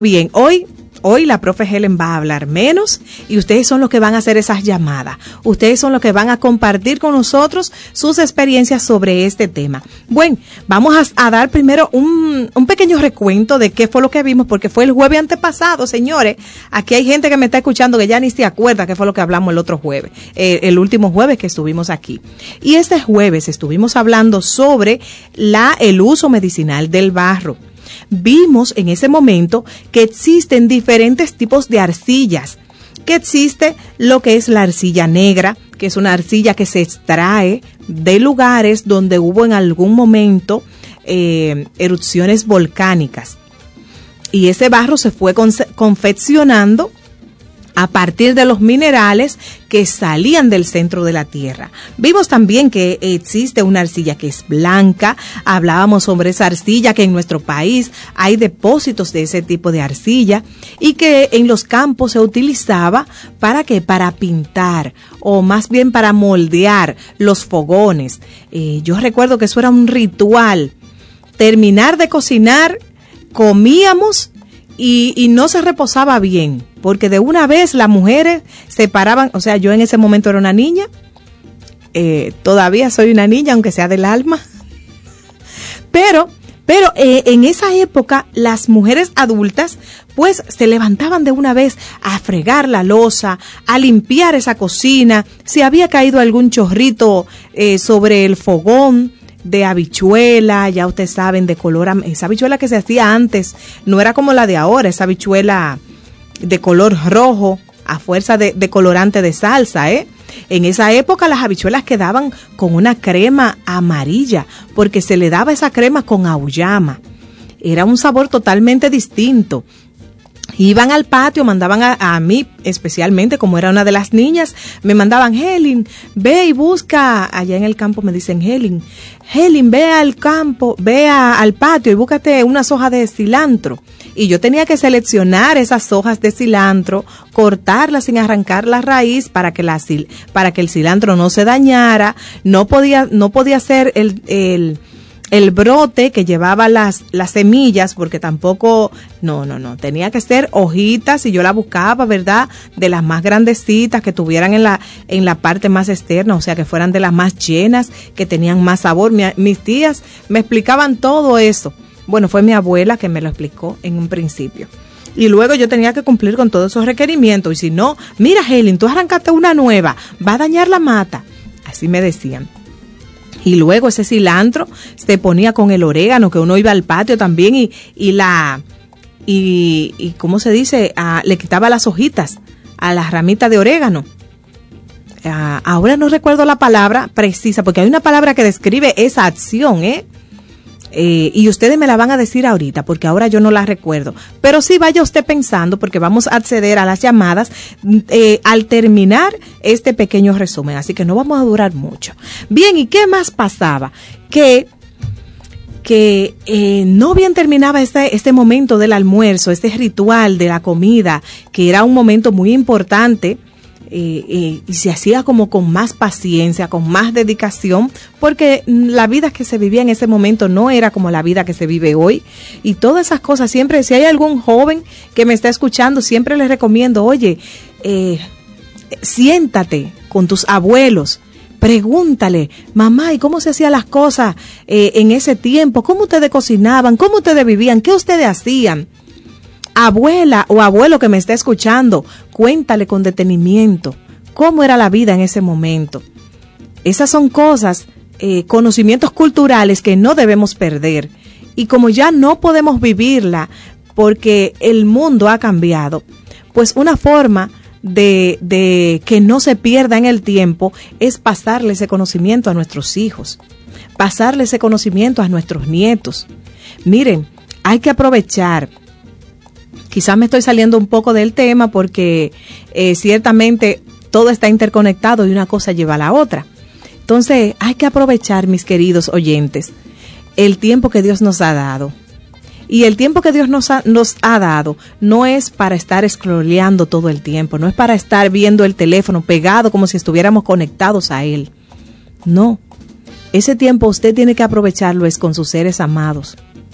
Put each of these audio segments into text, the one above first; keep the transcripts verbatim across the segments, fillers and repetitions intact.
Bien, hoy, hoy la profe Helen va a hablar menos y ustedes son los que van a hacer esas llamadas. Ustedes son los que van a compartir con nosotros sus experiencias sobre este tema. Bueno, vamos a, a dar primero un, un pequeño recuento de qué fue lo que vimos, porque fue el jueves antepasado, señores. Aquí hay gente que me está escuchando que ya ni se acuerda qué fue lo que hablamos el otro jueves, eh, el último jueves que estuvimos aquí. Y este jueves estuvimos hablando sobre la, el uso medicinal del barro. Vimos en ese momento que existen diferentes tipos de arcillas, que existe lo que es la arcilla negra, que es una arcilla que se extrae de lugares donde hubo en algún momento eh, erupciones volcánicas. Y ese barro se fue con, confeccionando a partir de los minerales que salían del centro de la tierra. Vimos también que existe una arcilla que es blanca. Hablábamos sobre esa arcilla, que en nuestro país hay depósitos de ese tipo de arcilla y que en los campos se utilizaba para que para pintar o más bien para moldear los fogones. Eh, yo recuerdo que eso era un ritual. Terminar de cocinar, comíamos Y, y no se reposaba bien, porque de una vez las mujeres se paraban, o sea, yo en ese momento era una niña, eh, todavía soy una niña, aunque sea del alma, pero, pero eh, en esa época las mujeres adultas pues se levantaban de una vez a fregar la loza, a limpiar esa cocina, si había caído algún chorrito eh, sobre el fogón de habichuela, ya ustedes saben, de color, esa habichuela que se hacía antes, no era como la de ahora, esa habichuela de color rojo, a fuerza de, de colorante de salsa, ¿eh? En esa época las habichuelas quedaban con una crema amarilla, porque se le daba esa crema con auyama, era un sabor totalmente distinto. Iban al patio, mandaban a, a mí, especialmente como era una de las niñas, me mandaban, Helen, ve y busca, allá en el campo me dicen, Helen, Helen, ve al campo, ve a, al patio y búscate unas hojas de cilantro. Y yo tenía que seleccionar esas hojas de cilantro, cortarlas sin arrancar la raíz para que la para que el cilantro no se dañara, no podía, no podía ser el, el el brote que llevaba las, las semillas, porque tampoco, no, no, no, tenía que ser hojitas y yo la buscaba, ¿verdad? De las más grandecitas, que tuvieran en la, en la parte más externa, o sea, que fueran de las más llenas, que tenían más sabor. Mi, mis tías me explicaban todo eso. Bueno, fue mi abuela que me lo explicó en un principio. Y luego yo tenía que cumplir con todos esos requerimientos. Y si no, mira, Helen, tú arrancaste una nueva, va a dañar la mata. Así me decían. Y luego ese cilantro se ponía con el orégano, que uno iba al patio también y, y la, y, y ¿cómo se dice? Ah, le quitaba las hojitas a las ramitas de orégano. Ah, ahora no recuerdo la palabra precisa, porque hay una palabra que describe esa acción, ¿eh? Eh, y ustedes me la van a decir ahorita, porque ahora yo no la recuerdo. Pero sí vaya usted pensando, porque vamos a acceder a las llamadas eh, al terminar este pequeño resumen, así que no vamos a durar mucho. Bien, ¿y qué más pasaba? Que que eh, no bien terminaba este, este momento del almuerzo, este ritual de la comida, que era un momento muy importante. Eh, eh, y se hacía como con más paciencia, con más dedicación, porque la vida que se vivía en ese momento no era como la vida que se vive hoy. Y todas esas cosas, siempre, si hay algún joven que me está escuchando, siempre les recomiendo, oye, eh, siéntate con tus abuelos, pregúntale, mamá, ¿y cómo se hacían las cosas eh, en ese tiempo? ¿Cómo ustedes cocinaban? ¿Cómo ustedes vivían? ¿Qué ustedes hacían? Abuela o abuelo que me está escuchando, cuéntale con detenimiento cómo era la vida en ese momento. Esas son cosas, eh, conocimientos culturales que no debemos perder. Y como ya no podemos vivirla porque el mundo ha cambiado, pues una forma de, de que no se pierda en el tiempo es pasarle ese conocimiento a nuestros hijos, pasarle ese conocimiento a nuestros nietos. Miren, hay que aprovechar. Quizás me estoy saliendo un poco del tema porque eh, ciertamente todo está interconectado y una cosa lleva a la otra. Entonces hay que aprovechar, mis queridos oyentes, el tiempo que Dios nos ha dado. Y el tiempo que Dios nos ha, nos ha dado no es para estar scrolleando todo el tiempo, no es para estar viendo el teléfono pegado como si estuviéramos conectados a él. No, ese tiempo usted tiene que aprovecharlo es con sus seres amados.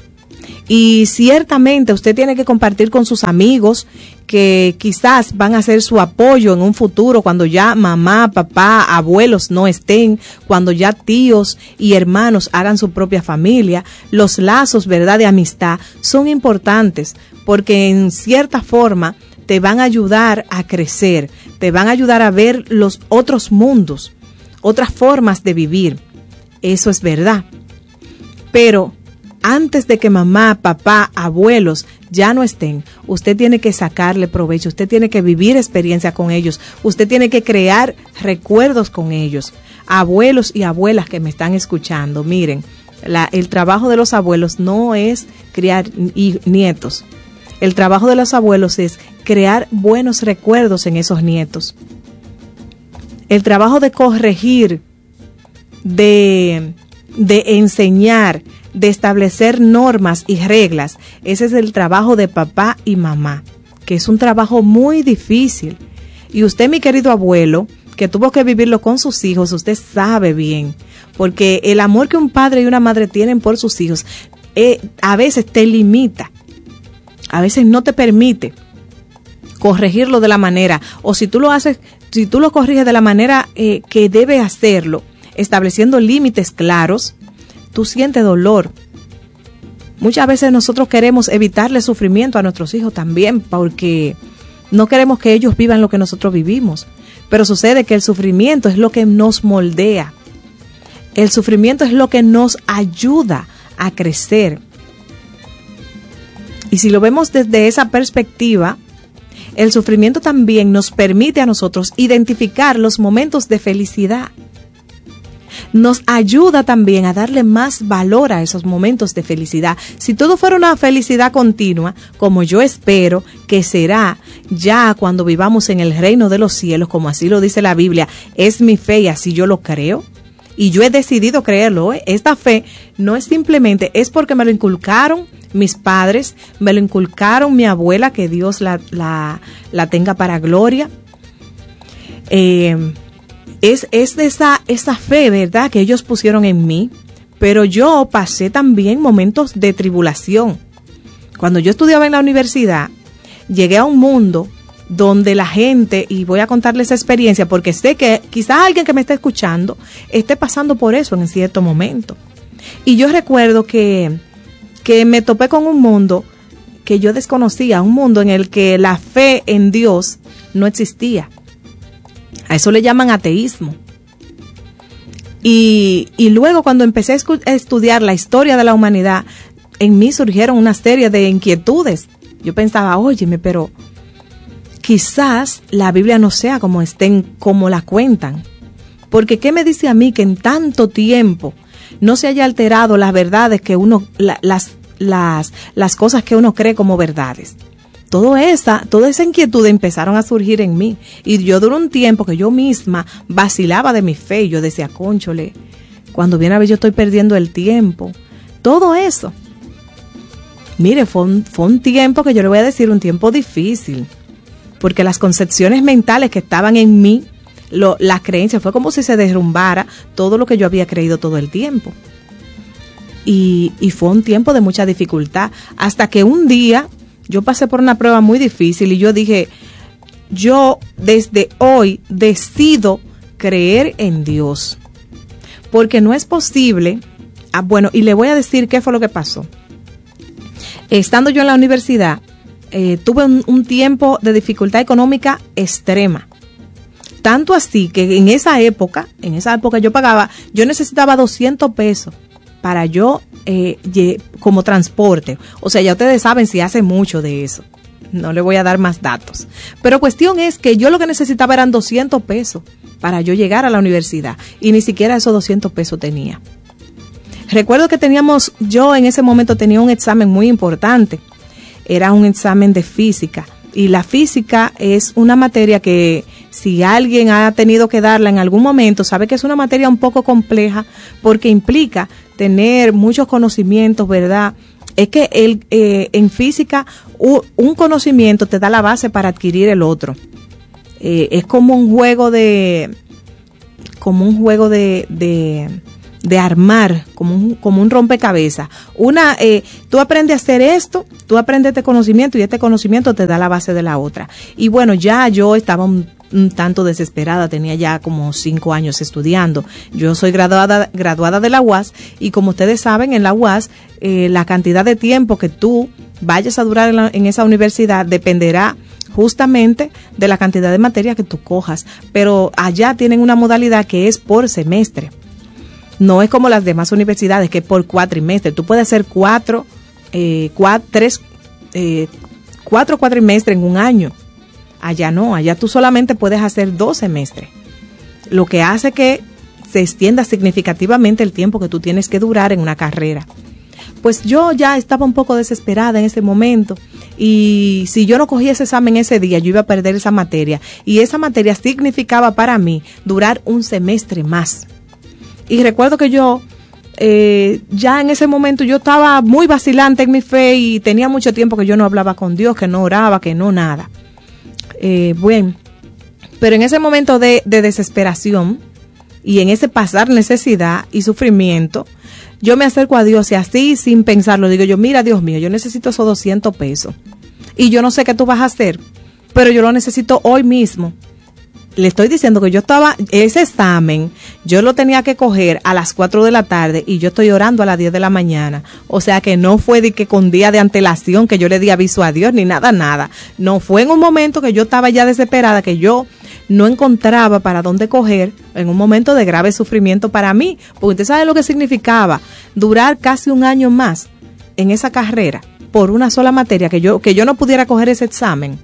Y ciertamente usted tiene que compartir con sus amigos que quizás van a ser su apoyo en un futuro cuando ya mamá, papá, abuelos no estén, cuando ya tíos y hermanos hagan su propia familia. Los lazos, ¿verdad?, de amistad son importantes porque en cierta forma te van a ayudar a crecer, te van a ayudar a ver los otros mundos, otras formas de vivir. Eso es verdad. Pero antes de que mamá, papá, abuelos ya no estén, usted tiene que sacarle provecho, usted tiene que vivir experiencia con ellos, usted tiene que crear recuerdos con ellos. Abuelos y abuelas que me están escuchando, miren, la, el trabajo de los abuelos no es criar y, nietos. El trabajo de los abuelos es crear buenos recuerdos en esos nietos. El trabajo de corregir, de, de enseñar, de establecer normas y reglas, ese es el trabajo de papá y mamá, que es un trabajo muy difícil. Y usted, mi querido abuelo, que tuvo que vivirlo con sus hijos, usted sabe bien, porque el amor que un padre y una madre tienen por sus hijos eh, a veces te limita, a veces no te permite corregirlo de la manera, o si tú lo haces, si tú lo corriges de la manera eh, que debe hacerlo, estableciendo límites claros, tú sientes dolor. Muchas veces nosotros queremos evitarle sufrimiento a nuestros hijos también, porque no queremos que ellos vivan lo que nosotros vivimos. Pero sucede que el sufrimiento es lo que nos moldea. El sufrimiento es lo que nos ayuda a crecer. Y si lo vemos desde esa perspectiva, el sufrimiento también nos permite a nosotros identificar los momentos de felicidad. Nos ayuda también a darle más valor a esos momentos de felicidad. Si todo fuera una felicidad continua, como yo espero que será ya cuando vivamos en el reino de los cielos, como así lo dice la Biblia, es mi fe y así yo lo creo. Y yo he decidido creerlo, ¿eh? Esta fe no es simplemente, es porque me lo inculcaron mis padres, me lo inculcaron mi abuela, que Dios la, la, la tenga para gloria. Eh... Es, es esa, esa fe, ¿verdad?, que ellos pusieron en mí, pero yo pasé también momentos de tribulación. Cuando yo estudiaba en la universidad, llegué a un mundo donde la gente, y voy a contarles esa experiencia porque sé que quizás alguien que me está escuchando esté pasando por eso en cierto momento. Y yo recuerdo que, que me topé con un mundo que yo desconocía, un mundo en el que la fe en Dios no existía. A eso le llaman ateísmo. Y, y luego cuando empecé a, escu- a estudiar la historia de la humanidad, en mí surgieron una serie de inquietudes. Yo pensaba, óyeme, pero quizás la Biblia no sea como estén, como la cuentan. Porque ¿qué me dice a mí que en tanto tiempo no se haya alterado las verdades que uno, la, las, las, las cosas que uno cree como verdades? Todo esa, toda esa inquietud empezaron a surgir en mí. Y yo duré un tiempo que yo misma vacilaba de mi fe. Y yo decía, cónchole, cuando viene a ver yo estoy perdiendo el tiempo. Todo eso. Mire, fue un, fue un tiempo que yo le voy a decir, un tiempo difícil. Porque las concepciones mentales que estaban en mí, lo, las creencias, fue como si se derrumbara todo lo que yo había creído todo el tiempo. Y, y fue un tiempo de mucha dificultad. Hasta que un día yo pasé por una prueba muy difícil y yo dije, yo desde hoy decido creer en Dios. Porque no es posible, ah, bueno, y le voy a decir qué fue lo que pasó. Estando yo en la universidad, eh, tuve un, un tiempo de dificultad económica extrema. Tanto así que en esa época, en esa época yo pagaba, yo necesitaba doscientos pesos para yo, eh, como transporte. O sea, ya ustedes saben si hace mucho de eso. No le voy a dar más datos. Pero cuestión es que yo lo que necesitaba eran doscientos pesos para yo llegar a la universidad. Y ni siquiera esos doscientos pesos tenía. Recuerdo que teníamos, yo en ese momento tenía un examen muy importante. Era un examen de física. Y la física es una materia que si alguien ha tenido que darla en algún momento, sabe que es una materia un poco compleja porque implica tener muchos conocimientos, ¿verdad? Es que el, eh, en física u, un conocimiento te da la base para adquirir el otro. Eh, es como un juego de, como un juego de, de, de armar como un, como un rompecabezas. Una, eh, tú aprendes a hacer esto, tú aprendes este conocimiento y este conocimiento te da la base de la otra. Y bueno, ya yo estaba un, un tanto desesperada, tenía ya como cinco años estudiando. Yo soy graduada, graduada de la U A S y como ustedes saben, en la U A S eh, la cantidad de tiempo que tú vayas a durar en, la, en esa universidad dependerá justamente de la cantidad de materias que tú cojas, pero allá tienen una modalidad que es por semestre. No es como las demás universidades, que es por cuatrimestre. Tú puedes hacer cuatro, eh, cuatro, tres, eh, cuatro cuatrimestres en un año. Allá no, allá tú solamente puedes hacer dos semestres. Lo que hace que se extienda significativamente el tiempo que tú tienes que durar en una carrera. Pues yo ya estaba un poco desesperada en ese momento y si yo no cogía ese examen ese día, yo iba a perder esa materia. Y esa materia significaba para mí durar un semestre más. Y recuerdo que yo, eh, ya en ese momento yo estaba muy vacilante en mi fe y tenía mucho tiempo que yo no hablaba con Dios, que no oraba, que no nada. Eh, bueno, pero en ese momento de, de desesperación y en ese pasar necesidad y sufrimiento, yo me acerco a Dios y así sin pensarlo digo yo, mira Dios mío, yo necesito esos doscientos pesos y yo no sé qué tú vas a hacer, pero yo lo necesito hoy mismo. Le estoy diciendo que yo estaba, ese examen, yo lo tenía que coger a las cuatro de la tarde y yo estoy orando a las diez de la mañana. O sea que no fue de que con día de antelación que yo le di aviso a Dios ni nada, nada. No, fue en un momento que yo estaba ya desesperada, que yo no encontraba para dónde coger, en un momento de grave sufrimiento para mí. Porque usted sabe lo que significaba durar casi un año más en esa carrera por una sola materia, que yo, que yo no pudiera coger ese examen.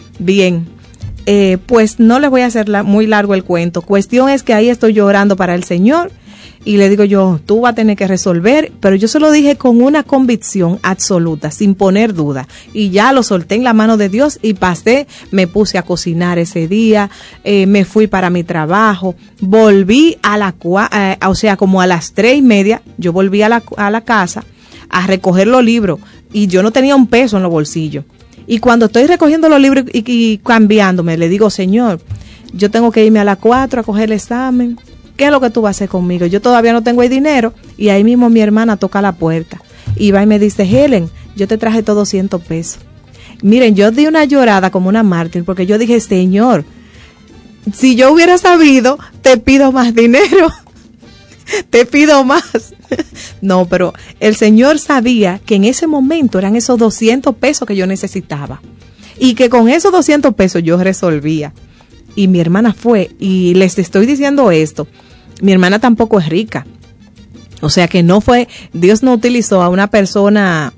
Bien. Eh, pues no les voy a hacer la, muy largo el cuento. Cuestión es que ahí estoy llorando para el Señor y le digo yo, tú vas a tener que resolver, pero yo se lo dije con una convicción absoluta, sin poner duda, y ya lo solté en la mano de Dios y pasé, me puse a cocinar ese día, eh, me fui para mi trabajo, volví a la, eh, o sea, como a las tres y media, yo volví a la, a la casa a recoger los libros y yo no tenía un peso en los bolsillos. Y cuando estoy recogiendo los libros y, y cambiándome, le digo, Señor, yo tengo que irme a las cuatro a coger el examen. ¿Qué es lo que tú vas a hacer conmigo? Yo todavía no tengo el dinero. Y ahí mismo mi hermana toca la puerta. Y va y me dice, Helen, yo te traje todos doscientos pesos. Miren, yo di una llorada como una mártir porque yo dije, Señor, si yo hubiera sabido, te pido más dinero. Te pido más. No, pero el Señor sabía que en ese momento eran esos doscientos pesos que yo necesitaba y que con esos doscientos pesos yo resolvía. Y mi hermana fue, y les estoy diciendo esto, mi hermana tampoco es rica. O sea que no fue, Dios no utilizó a una persona,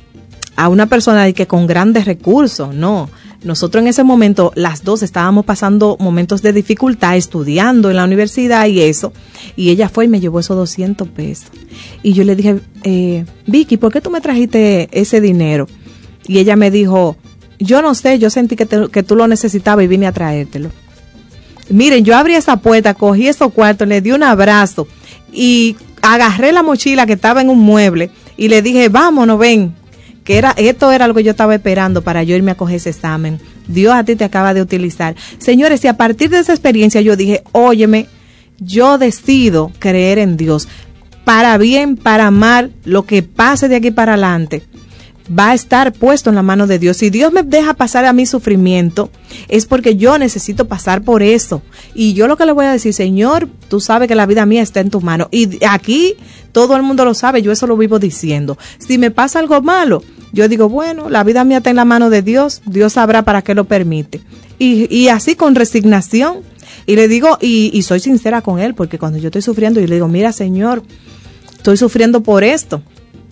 a una persona de que con grandes recursos, no. Nosotros en ese momento, las dos estábamos pasando momentos de dificultad, estudiando en la universidad y eso, y ella fue y me llevó esos doscientos pesos. Y yo le dije, eh, Vicky, ¿por qué tú me trajiste ese dinero? Y ella me dijo, yo no sé, yo sentí que, te, que tú lo necesitabas y vine a traértelo. Miren, yo abrí esa puerta, cogí esos cuartos, le di un abrazo y agarré la mochila que estaba en un mueble y le dije, vámonos, ven. Que era, esto era algo que yo estaba esperando para yo irme a coger ese examen. Dios a ti te acaba de utilizar. Señores, y a partir de esa experiencia yo dije, óyeme, yo decido creer en Dios. Para bien, para mal, lo que pase de aquí para adelante va a estar puesto en la mano de Dios. Si Dios me deja pasar a mi sufrimiento, es porque yo necesito pasar por eso. Y yo lo que le voy a decir, Señor, tú sabes que la vida mía está en tus manos. Y aquí todo el mundo lo sabe, yo eso lo vivo diciendo. Si me pasa algo malo, yo digo, bueno, la vida mía está en la mano de Dios, Dios sabrá para qué lo permite. Y, y así con resignación. Y le digo, y, y soy sincera con Él, porque cuando yo estoy sufriendo, yo le digo, mira, Señor, estoy sufriendo por esto.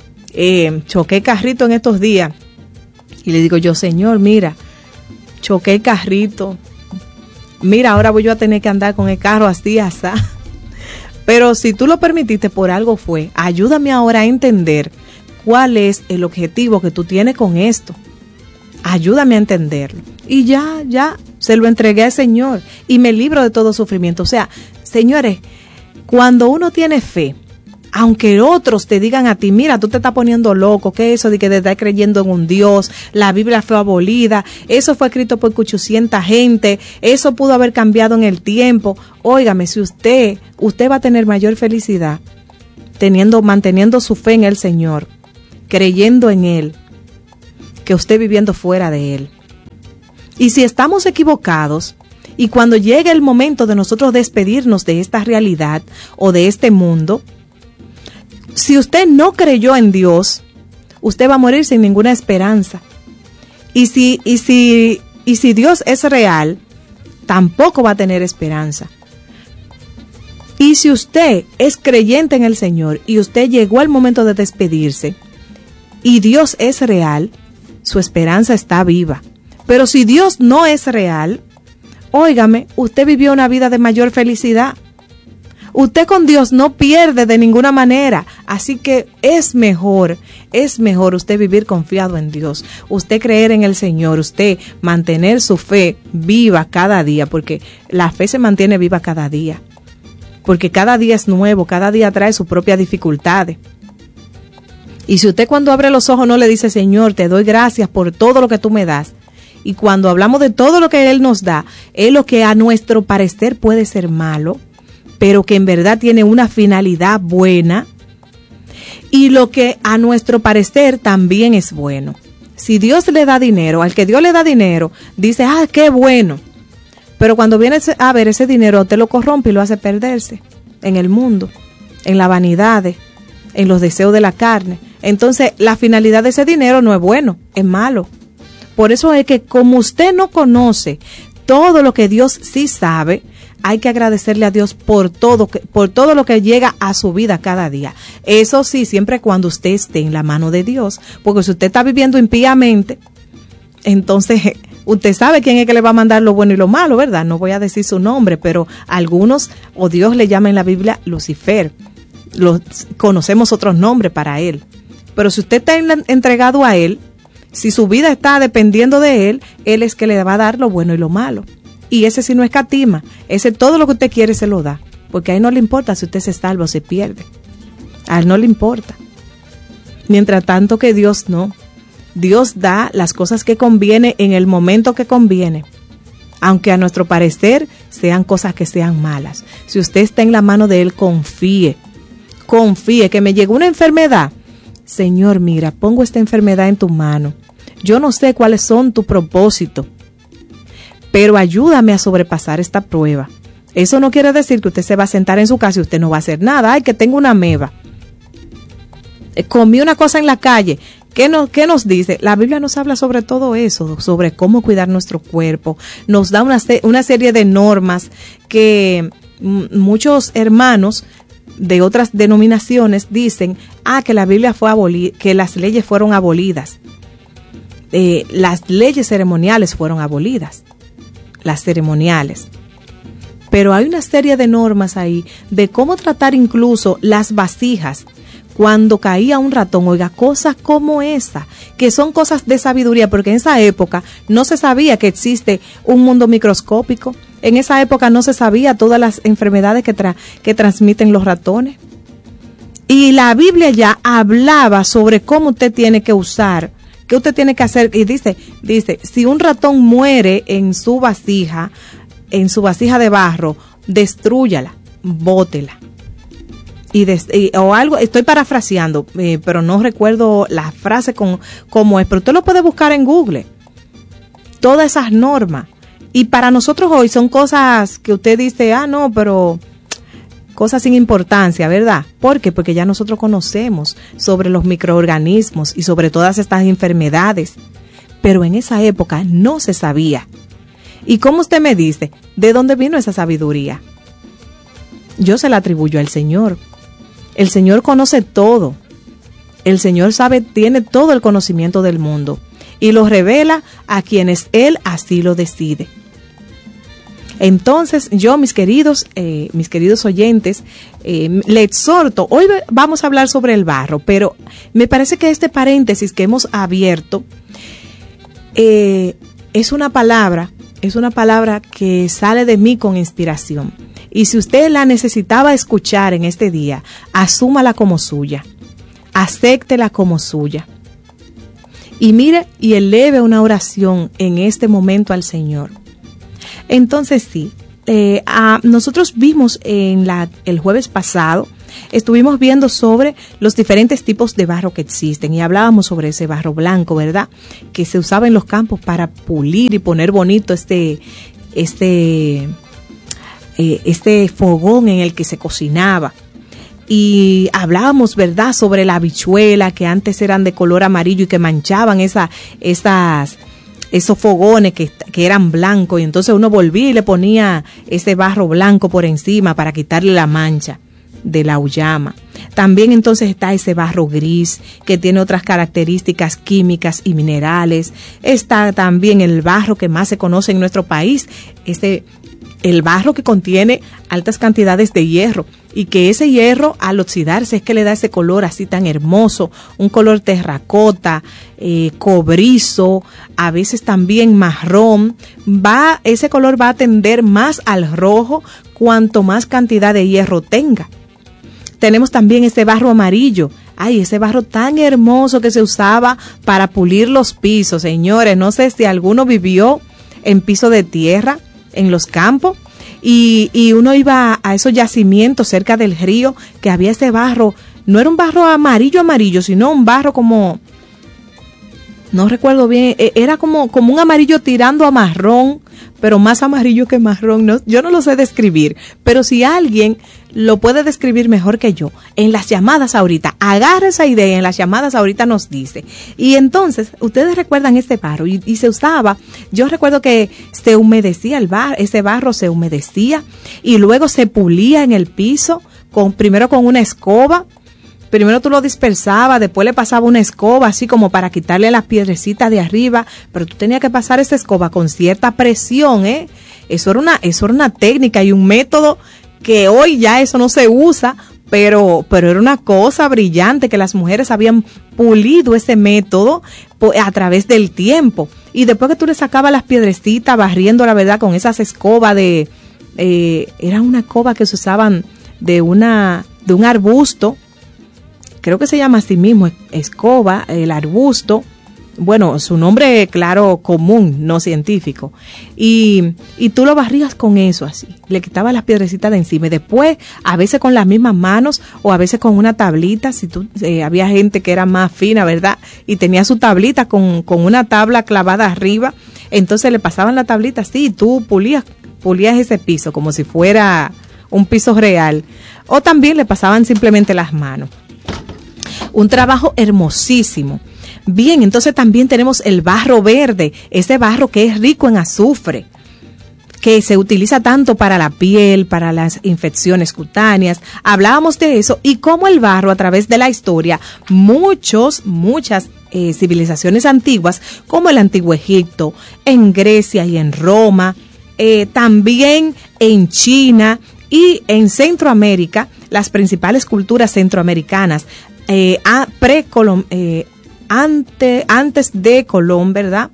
Eh, choqué carrito en estos días y le digo yo, Señor, mira, choqué el carrito, mira, ahora voy yo a tener que andar con el carro así, así, pero si tú lo permitiste, por algo fue. Ayúdame ahora a entender cuál es el objetivo que tú tienes con esto, ayúdame a entenderlo. Y ya, ya, se lo entregué al Señor y me libro de todo sufrimiento. O sea, señores, cuando uno tiene fe, aunque otros te digan a ti, mira, tú te estás poniendo loco, ¿qué es eso de que te estás creyendo en un Dios? La Biblia fue abolida, eso fue escrito por ochocientas gente, eso pudo haber cambiado en el tiempo. Óigame, si usted, usted va a tener mayor felicidad teniendo, manteniendo su fe en el Señor, creyendo en Él, que usted viviendo fuera de Él. Y si estamos equivocados, y cuando llegue el momento de nosotros despedirnos de esta realidad o de este mundo, si usted no creyó en Dios, usted va a morir sin ninguna esperanza. Y si, y si, y si Dios es real, tampoco va a tener esperanza. Y si usted es creyente en el Señor y usted llegó al momento de despedirse y Dios es real, su esperanza está viva. Pero si Dios no es real, óigame, usted vivió una vida de mayor felicidad. Usted con Dios no pierde de ninguna manera, así que es mejor, es mejor usted vivir confiado en Dios, usted creer en el Señor, usted mantener su fe viva cada día, porque la fe se mantiene viva cada día, porque cada día es nuevo, cada día trae sus propias dificultades. Y si usted cuando abre los ojos no le dice, Señor, te doy gracias por todo lo que tú me das, y cuando hablamos de todo lo que Él nos da, es lo que a nuestro parecer puede ser malo, pero que en verdad tiene una finalidad buena, y lo que a nuestro parecer también es bueno. Si Dios le da dinero, al que Dios le da dinero, dice, ah, qué bueno, pero cuando viene a ver ese dinero, te lo corrompe y lo hace perderse en el mundo, en la vanidad, en los deseos de la carne. Entonces, la finalidad de ese dinero no es bueno, es malo. Por eso es que como usted no conoce todo lo que Dios sí sabe, hay que agradecerle a Dios por todo, por todo lo que llega a su vida cada día. Eso sí, siempre cuando usted esté en la mano de Dios, porque si usted está viviendo impíamente, entonces usted sabe quién es que le va a mandar lo bueno y lo malo, ¿verdad? No voy a decir su nombre, pero algunos, o Dios le llama en la Biblia Lucifer. Los, conocemos otros nombres para él. Pero si usted está en, entregado a él, si su vida está dependiendo de él, él es que le va a dar lo bueno y lo malo. Y ese sí no escatima, ese todo lo que usted quiere se lo da, porque a él no le importa si usted se salva o se pierde, a él no le importa. Mientras tanto que Dios no, Dios da las cosas que conviene en el momento que conviene, aunque a nuestro parecer sean cosas que sean malas. Si usted está en la mano de Él, confíe, confíe que me llegó una enfermedad. Señor, mira, pongo esta enfermedad en tu mano. Yo no sé cuáles son tus propósitos, pero ayúdame a sobrepasar esta prueba. Eso no quiere decir que usted se va a sentar en su casa y usted no va a hacer nada. Ay, que tengo una ameba. Eh, comí una cosa en la calle. ¿Qué nos, qué nos dice? La Biblia nos habla sobre todo eso, sobre cómo cuidar nuestro cuerpo. Nos da una, una serie de normas que m- muchos hermanos de otras denominaciones dicen, ah, que la Biblia fue abolida, que las leyes fueron abolidas. Eh, las leyes ceremoniales fueron abolidas. Las ceremoniales. Pero hay una serie de normas ahí de cómo tratar incluso las vasijas cuando caía un ratón. Oiga, cosas como esa, que son cosas de sabiduría, porque en esa época no se sabía que existe un mundo microscópico. En esa época no se sabía todas las enfermedades que, tra- que transmiten los ratones. Y la Biblia ya hablaba sobre cómo usted tiene que usar, qué usted tiene que hacer. Y dice, dice, si un ratón muere en su vasija, en su vasija de barro, destrúyala, bótela. Y, des, y o algo, estoy parafraseando, eh, pero no recuerdo la frase con cómo es, pero usted lo puede buscar en Google. Todas esas normas. Y para nosotros hoy son cosas que usted dice, ah, no, pero cosas sin importancia, ¿verdad? ¿Por qué? Porque ya nosotros conocemos sobre los microorganismos y sobre todas estas enfermedades. Pero en esa época no se sabía. ¿Y cómo usted me dice? ¿De dónde vino esa sabiduría? Yo se la atribuyo al Señor. El Señor conoce todo. El Señor sabe, tiene todo el conocimiento del mundo y lo revela a quienes Él así lo decide. Entonces, yo, mis queridos, eh, mis queridos oyentes, eh, le exhorto, hoy vamos a hablar sobre el barro, pero me parece que este paréntesis que hemos abierto eh, es una palabra, es una palabra que sale de mí con inspiración. Y si usted la necesitaba escuchar en este día, asúmala como suya, acéptela como suya. Y mire y eleve una oración en este momento al Señor. Entonces sí, eh, a, nosotros vimos en la, el jueves pasado, estuvimos viendo sobre los diferentes tipos de barro que existen y hablábamos sobre ese barro blanco, ¿verdad? Que se usaba en los campos para pulir y poner bonito este, este, eh, este fogón en el que se cocinaba. Y hablábamos, ¿verdad?, sobre la habichuela, que antes eran de color amarillo y que manchaban esa, esas, esos fogones que, que eran blancos, y entonces uno volvía y le ponía ese barro blanco por encima para quitarle la mancha de la auyama. También entonces está ese barro gris que tiene otras características químicas y minerales. Está también el barro que más se conoce en nuestro país, este el barro que contiene altas cantidades de hierro, y que ese hierro al oxidarse es que le da ese color así tan hermoso, un color terracota, eh, cobrizo, a veces también marrón. Va, ese color va a tender más al rojo cuanto más cantidad de hierro tenga. Tenemos también ese barro amarillo. Ay, ese barro tan hermoso que se usaba para pulir los pisos, señores. No sé si alguno vivió en piso de tierra en los campos, y, y uno iba a esos yacimientos cerca del río, que había ese barro, no era un barro amarillo amarillo, sino un barro como, no recuerdo bien, era como, como un amarillo tirando a marrón, pero más amarillo que marrón, no, yo no lo sé describir, pero si alguien lo puede describir mejor que yo, en las llamadas ahorita, agarra esa idea, en las llamadas ahorita nos dice. Y entonces, ustedes recuerdan este barro, y, y se usaba, yo recuerdo que se humedecía el barro, ese barro se humedecía, y luego se pulía en el piso, con primero con una escoba. Primero tú lo dispersabas, después le pasaba una escoba así como para quitarle las piedrecitas de arriba, pero tú tenías que pasar esa escoba con cierta presión, ¿eh? Eso era una, eso era una técnica y un método que hoy ya eso no se usa, pero, pero era una cosa brillante, que las mujeres habían pulido ese método a través del tiempo. Y después que tú le sacabas las piedrecitas, barriendo, la verdad, con esas escobas de, eh, era una escoba que se usaban de una, de un arbusto, creo que se llama así mismo, escoba, el arbusto, bueno, su nombre claro común, no científico, y, y tú lo barrías con eso así, le quitabas las piedrecitas de encima, y después a veces con las mismas manos o a veces con una tablita, si tú, eh, había gente que era más fina, ¿verdad?, y tenía su tablita con, con una tabla clavada arriba, entonces le pasaban la tablita así y tú pulías, pulías ese piso como si fuera un piso real, o también le pasaban simplemente las manos. Un trabajo hermosísimo. Bien, entonces también tenemos el barro verde, ese barro que es rico en azufre, que se utiliza tanto para la piel, para las infecciones cutáneas. Hablábamos de eso y cómo el barro, a través de la historia, muchos, muchas eh, civilizaciones antiguas, como el Antiguo Egipto, en Grecia y en Roma, eh, también en China y en Centroamérica, las principales culturas centroamericanas, Eh, a pre-Colón, eh, ante, antes de Colón, ¿verdad?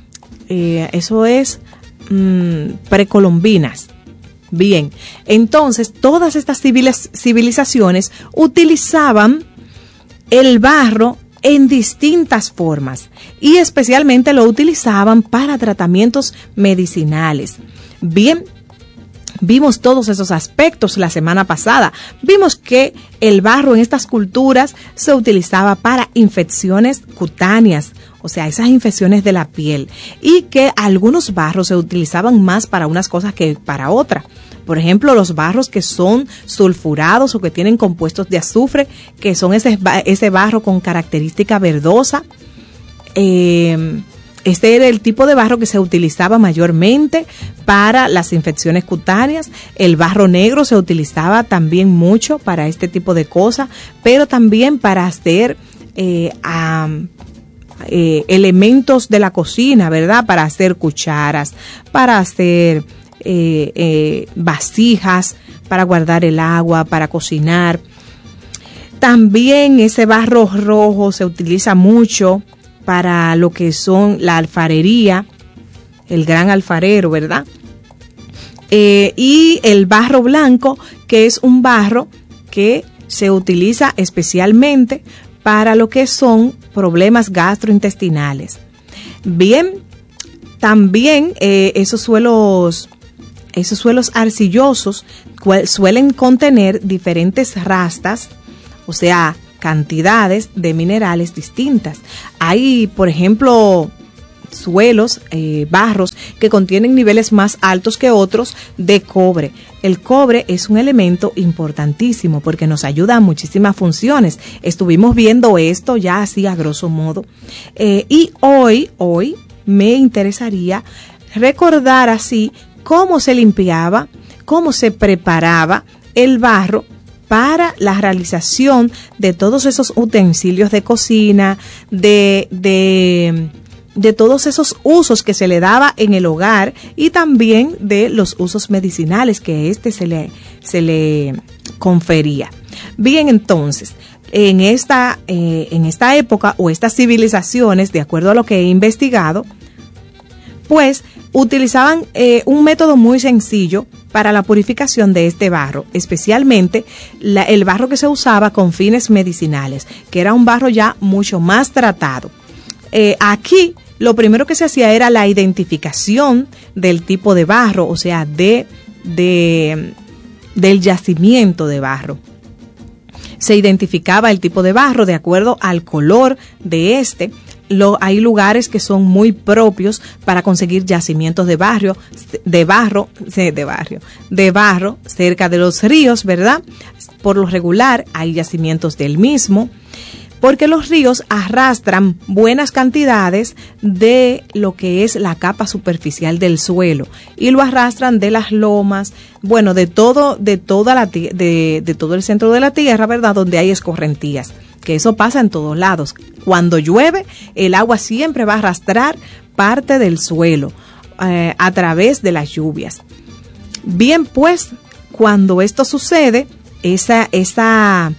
Eh, eso es mmm, precolombinas. Bien, entonces todas estas civiles, civilizaciones utilizaban el barro en distintas formas y especialmente lo utilizaban para tratamientos medicinales. Bien, vimos todos esos aspectos la semana pasada. Vimos que el barro en estas culturas se utilizaba para infecciones cutáneas, o sea, esas infecciones de la piel, y que algunos barros se utilizaban más para unas cosas que para otras. Por ejemplo, los barros que son sulfurados o que tienen compuestos de azufre, que son ese, ese barro con característica verdosa. Eh, Este era el tipo de barro que se utilizaba mayormente para las infecciones cutáneas. El barro negro se utilizaba también mucho para este tipo de cosas, pero también para hacer eh, um, eh, elementos de la cocina, ¿verdad? Para hacer cucharas, para hacer eh, eh, vasijas, para guardar el agua, para cocinar. También ese barro rojo se utiliza mucho para lo que son la alfarería, el gran alfarero, ¿verdad? Eh, y el barro blanco, que es un barro que se utiliza especialmente para lo que son problemas gastrointestinales. Bien, también eh, esos suelos esos suelos arcillosos suelen contener diferentes rastas, o sea, cantidades de minerales distintas. Hay, por ejemplo, suelos, eh, barros que contienen niveles más altos que otros de cobre. El cobre es un elemento importantísimo porque nos ayuda a muchísimas funciones. Estuvimos viendo esto ya así a grosso modo. Eh, y hoy, hoy me interesaría recordar así cómo se limpiaba, cómo se preparaba el barro para la realización de todos esos utensilios de cocina, de, de, de todos esos usos que se le daba en el hogar y también de los usos medicinales que éste se le, se le confería. Bien, entonces, en esta, eh, en esta época o estas civilizaciones, de acuerdo a lo que he investigado, pues utilizaban eh, un método muy sencillo para la purificación de este barro, especialmente la, el barro que se usaba con fines medicinales, que era un barro ya mucho más tratado. Eh, aquí lo primero que se hacía era la identificación del tipo de barro, o sea, de, de del yacimiento de barro. Se identificaba el tipo de barro de acuerdo al color de este. Lo, hay lugares que son muy propios para conseguir yacimientos de barrio, de barro, de barrio, de barro cerca de los ríos, ¿verdad? Por lo regular hay yacimientos del mismo, porque los ríos arrastran buenas cantidades de lo que es la capa superficial del suelo y lo arrastran de las lomas, bueno, de todo, de toda la de, de todo el centro de la tierra, ¿verdad? Donde hay escorrentías. Que eso pasa en todos lados. Cuando llueve, el agua siempre va a arrastrar parte del suelo eh, a través de las lluvias. Bien, pues, cuando esto sucede, esa, esa,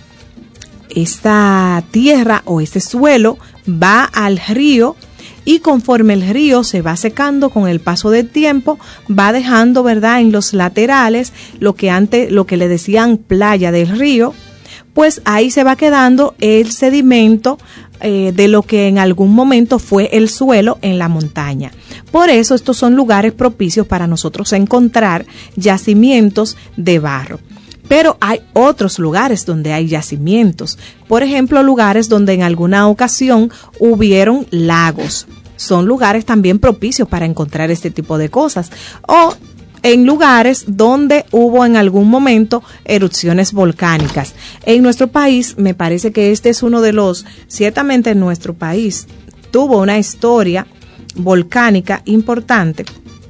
esta tierra o este suelo va al río y conforme el río se va secando con el paso del tiempo, va dejando, ¿verdad?, en los laterales lo que antes, lo que le decían playa del río, pues ahí se va quedando el sedimento eh, de lo que en algún momento fue el suelo en la montaña. Por eso estos son lugares propicios para nosotros encontrar yacimientos de barro. Pero hay otros lugares donde hay yacimientos. Por ejemplo, lugares donde en alguna ocasión hubieron lagos. Son lugares también propicios para encontrar este tipo de cosas. O en lugares donde hubo en algún momento erupciones volcánicas. En nuestro país, me parece que este es uno de los, ciertamente en nuestro país, tuvo una historia volcánica importante,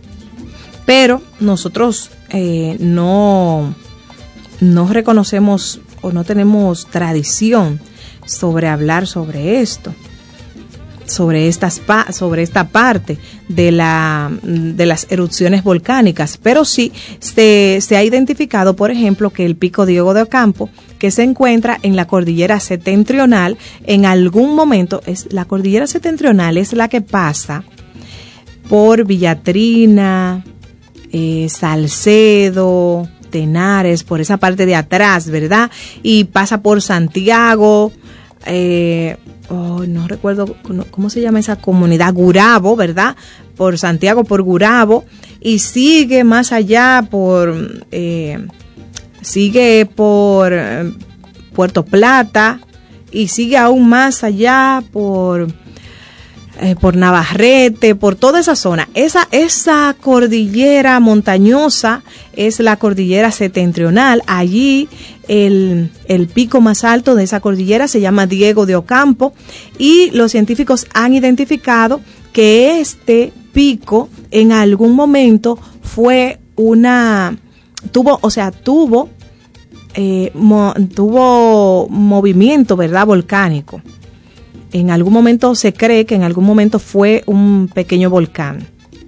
pero nosotros eh, no, no reconocemos o no tenemos tradición sobre hablar sobre esto. sobre estas sobre esta parte de la de las erupciones volcánicas, pero sí se, se ha identificado, por ejemplo, que el Pico Diego de Ocampo, que se encuentra en la cordillera septentrional, en algún momento es la cordillera septentrional es la que pasa por Villatrina, eh, Salcedo, Tenares, por esa parte de atrás, ¿verdad? Y pasa por Santiago, eh, Oh, no recuerdo cómo se llama esa comunidad, Gurabo, ¿verdad? Por Santiago, por Gurabo, y sigue más allá por, eh, sigue por eh, Puerto Plata, y sigue aún más allá por, eh, por Navarrete, por toda esa zona. Esa, esa cordillera montañosa es la cordillera septentrional. Allí El, el pico más alto de esa cordillera se llama Diego de Ocampo y los científicos han identificado que este pico en algún momento fue una, tuvo, o sea, tuvo, eh, mo, tuvo movimiento, ¿verdad?, volcánico. En algún momento se cree que en algún momento fue un pequeño volcán.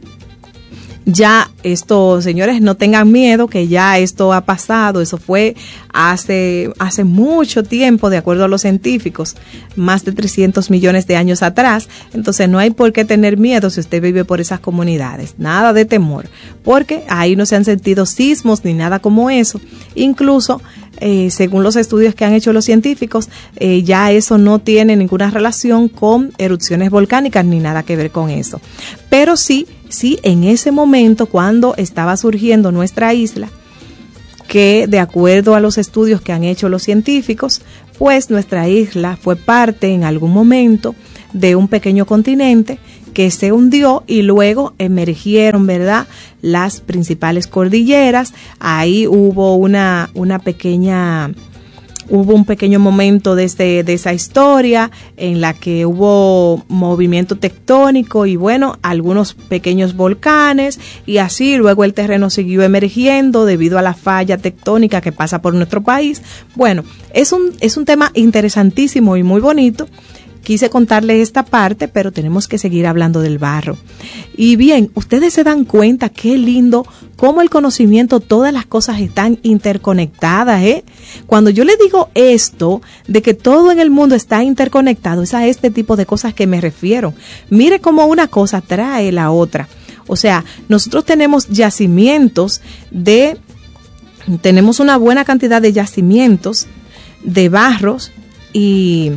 Ya esto, señores, no tengan miedo, que ya esto ha pasado, eso fue hace, hace mucho tiempo, de acuerdo a los científicos, más de trescientos millones de años atrás. Entonces no hay por qué tener miedo si usted vive por esas comunidades, nada de temor, porque ahí no se han sentido sismos ni nada como eso. Incluso, eh, según los estudios que han hecho los científicos, eh, ya eso no tiene ninguna relación con erupciones volcánicas ni nada que ver con eso. Pero sí, sí, en ese momento, cuando estaba surgiendo nuestra isla, que de acuerdo a los estudios que han hecho los científicos, pues nuestra isla fue parte en algún momento de un pequeño continente que se hundió y luego emergieron, ¿verdad?, las principales cordilleras. Ahí hubo una, una pequeña... Hubo un pequeño momento de, este, de esa historia en la que hubo movimiento tectónico y bueno, algunos pequeños volcanes, y así luego el terreno siguió emergiendo debido a la falla tectónica que pasa por nuestro país. Bueno, es un, es un tema interesantísimo y muy bonito. Quise contarles esta parte, pero tenemos que seguir hablando del barro. Y bien, ustedes se dan cuenta qué lindo cómo el conocimiento, todas las cosas están interconectadas, ¿eh? Cuando yo le digo esto, de que todo en el mundo está interconectado, es a este tipo de cosas que me refiero. Mire cómo una cosa trae la otra. O sea, nosotros tenemos yacimientos de, tenemos una buena cantidad de yacimientos de barros y...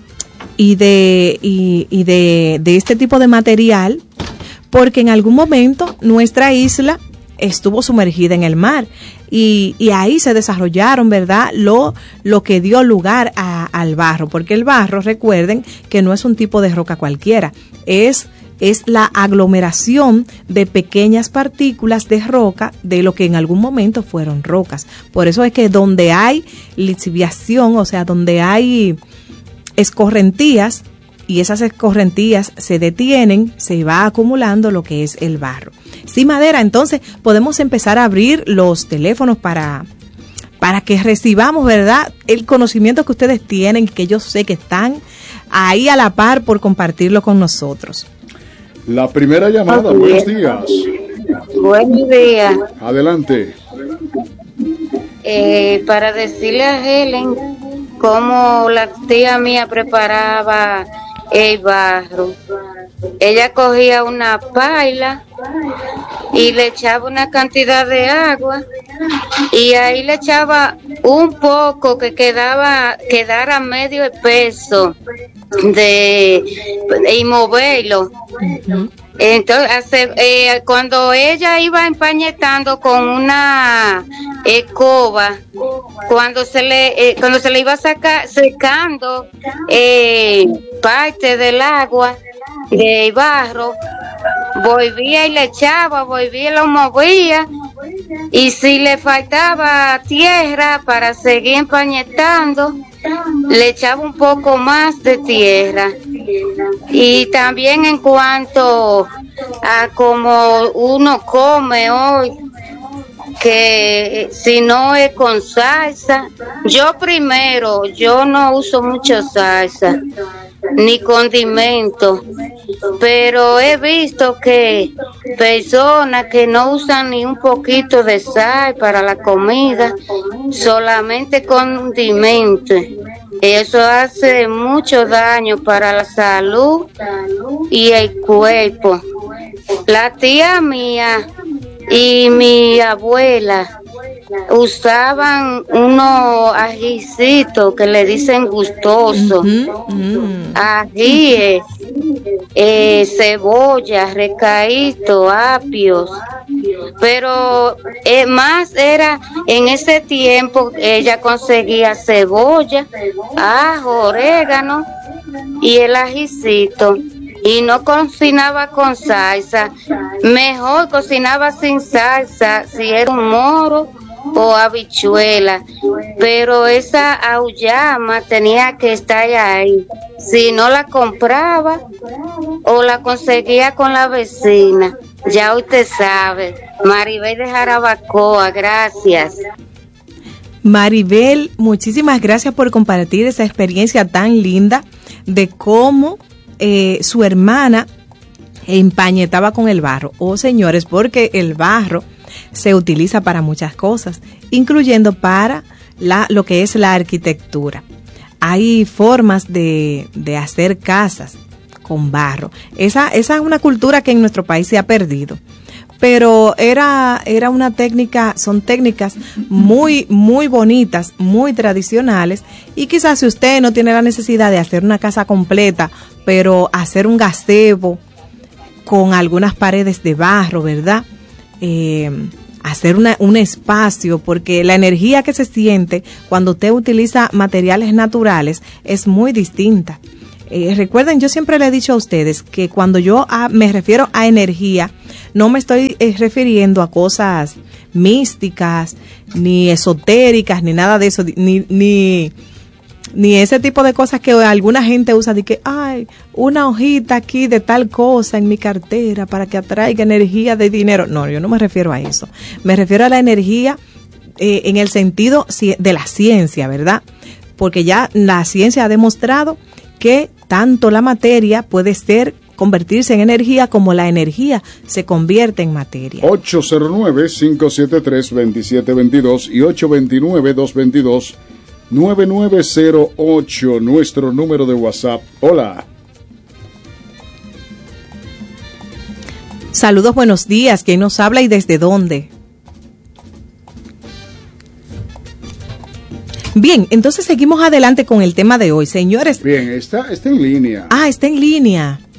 y de y, y de, de este tipo de material, porque en algún momento nuestra isla estuvo sumergida en el mar y, y ahí se desarrollaron, ¿verdad?, lo, lo que dio lugar a, al barro, porque el barro, recuerden que no es un tipo de roca cualquiera, es es la aglomeración de pequeñas partículas de roca de lo que en algún momento fueron rocas. Por eso es que donde hay lixiviación, o sea, donde hay escorrentías y esas escorrentías se detienen, se va acumulando lo que es el barro. Sí, Madera, entonces podemos empezar a abrir los teléfonos para, para que recibamos, ¿verdad?, el conocimiento que ustedes tienen, que yo sé que están ahí a la par por compartirlo con nosotros. La primera llamada, buenos días. Buenos días. Adelante. Eh, para decirle a Helen cómo la tía mía preparaba el barro. Ella cogía una paila y le echaba una cantidad de agua y ahí le echaba un poco que quedaba quedara medio espeso de y moverlo. Uh-huh. Entonces, eh, cuando ella iba empañetando con una escoba, cuando se le eh, cuando se le iba a sacar secando eh, parte del agua de barro, volvía y le echaba, volvía y lo movía, y si le faltaba tierra para seguir empañetando, le echaba un poco más de tierra. Y también en cuanto a como uno come hoy, que si no es con salsa, yo primero, yo no uso mucho salsa ni condimento, pero he visto que personas que no usan ni un poquito de sal para la comida, solamente condimento. Eso hace mucho daño para la salud y el cuerpo. La tía mía y mi abuela usaban unos ajicitos que le dicen gustosos, uh-huh, uh-huh. ajíes, eh, cebolla, recaíto, apios, pero eh, más era en ese tiempo ella conseguía cebolla, ajo, orégano y el ajicito. Y no cocinaba con salsa, mejor cocinaba sin salsa si era un moro o habichuela, pero esa auyama tenía que estar ahí. Si no la compraba o la conseguía con la vecina, ya usted sabe. Maribel de Jarabacoa, gracias. Maribel, muchísimas gracias por compartir esa experiencia tan linda de cómo eh, su hermana empañetaba con el barro. Oh, señores, porque el barro se utiliza para muchas cosas, incluyendo para la, lo que es la arquitectura. Hay formas de, de hacer casas con barro. Esa, esa es una cultura que en nuestro país se ha perdido. Pero era, era una técnica, son técnicas muy, muy bonitas, muy tradicionales. Y quizás si usted no tiene la necesidad de hacer una casa completa, pero hacer un gazebo con algunas paredes de barro, ¿verdad? Eh, hacer una, un espacio, porque la energía que se siente cuando usted utiliza materiales naturales es muy distinta. Eh, recuerden, yo siempre le he dicho a ustedes que cuando yo a, me refiero a energía, no me estoy eh, refiriendo a cosas místicas, ni esotéricas, ni nada de eso, ni, ni, ni ese tipo de cosas que alguna gente usa de que, ay, una hojita aquí de tal cosa en mi cartera para que atraiga energía de dinero. No, yo no me refiero a eso. Me refiero a la energía eh, en el sentido de la ciencia, ¿verdad? Porque ya la ciencia ha demostrado que tanto la materia puede ser convertirse en energía como la energía se convierte en materia. ocho cero nueve, cinco siete tres, dos siete dos dos y ocho dos nueve, dos dos dos, nueve nueve cero ocho, nuestro número de WhatsApp. Hola. Saludos, buenos días. ¿Quién nos habla y desde dónde? Bien, entonces seguimos adelante con el tema de hoy, señores. Bien, está, está en línea. Ah, está en línea.